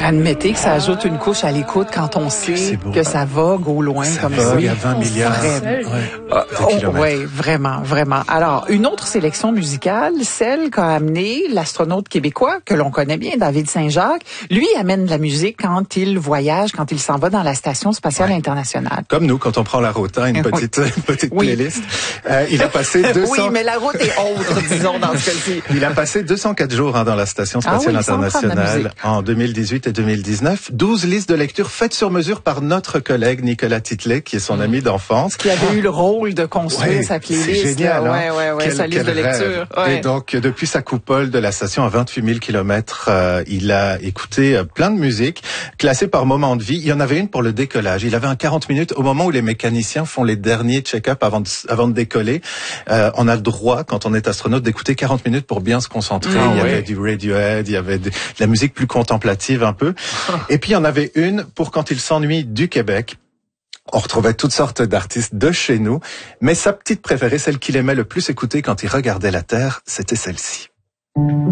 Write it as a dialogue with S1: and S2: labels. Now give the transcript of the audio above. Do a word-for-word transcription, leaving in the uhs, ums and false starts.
S1: Admettez que ça ajoute une couche à l'écoute quand on sait que ça vogue au loin
S2: ça
S1: comme
S2: vogue
S1: ça.
S2: Il y a vingt milliards.
S1: Ouais.
S2: Ouais,
S1: oh, ouais, vraiment, vraiment. Alors, une autre sélection musicale, celle qu'a amené l'astronaute québécois que l'on connaît bien, David Saint-Jacques. Lui amène de la musique quand il voyage, quand il s'en va dans la station spatiale ouais. internationale.
S2: Comme nous, quand on prend la route, hein, une petite, oui. une petite
S1: oui.
S2: playlist. Euh, il a passé deux cents.
S1: Oui, mais la route est autre, disons, dans ce cas-ci.
S2: Il a passé deux cent quatre jours hein, dans la station spatiale
S1: ah oui,
S2: internationale en deux mille dix-huit et deux mille dix-neuf. douze listes de lecture faites sur mesure par notre collègue Nicolas Titlet, qui est son ami d'enfance.
S1: Qui avait eu le rôle de construire
S2: ouais,
S1: sa playlist.
S2: C'est génial, hein?
S1: Ouais, ouais, ouais,
S2: quel,
S1: sa liste de lecture. Ouais.
S2: Et donc, depuis sa coupole de la station à vingt-huit mille kilomètres, euh, il a écouté euh, plein de musique, classées par moment de vie. Il y en avait une pour le décollage. Il avait un quarante minutes au moment où les mécaniciens font les derniers check-up avant de, avant de décoller. Euh, on a le droit, quand on est astronaute, d'écouter quarante minutes pour bien se concentrer. Ah, il y ouais. avait du Radiohead, il y avait de, de la musique plus contemplative un peu. Et puis, il y en avait une pour quand il s'ennuie du Québec. On retrouvait toutes sortes d'artistes de chez nous, mais sa petite préférée, celle qu'il aimait le plus écouter quand il regardait la Terre, c'était celle-ci.